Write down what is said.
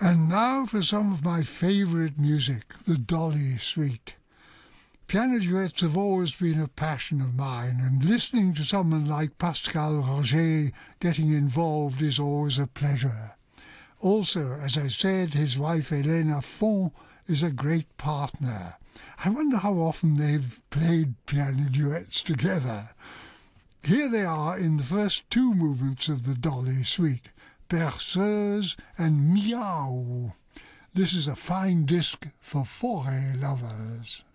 And now for some of my favourite music, the Dolly Suite. Piano duets have always been a passion of mine, and listening to someone like Pascal Roger getting involved is always a pleasure. Also, as I said, his wife Helena Font is a great partner. I wonder how often they've played piano duets together. Here they are in the first two movements of the Dolly Suite, Berceuse and Miaou. This is a fine disc for forêt lovers.